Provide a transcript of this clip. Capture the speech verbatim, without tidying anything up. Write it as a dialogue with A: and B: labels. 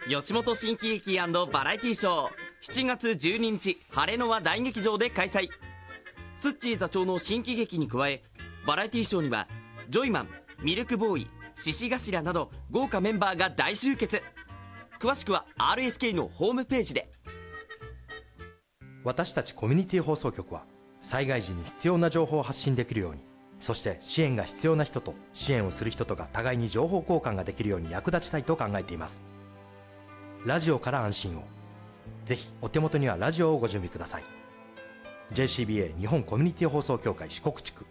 A: 吉本新喜劇&バラエティショーしちがつじゅうににち晴れの輪大劇場で開催。スッチー座長の新喜劇に加え、バラエティショーにはジョイマン、ミルクボーイ、獅子頭など豪華メンバーが大集結。詳しくは アールエスケー のホームページで。
B: 私たちコミュニティ放送局は災害時に必要な情報を発信できるように、そして支援が必要な人と支援をする人とが互いに情報交換ができるように役立ちたいと考えています。ラジオから安心を。ぜひお手元にはラジオをご準備ください。 ジェーシービーエー 日本コミュニティ放送協会四国地区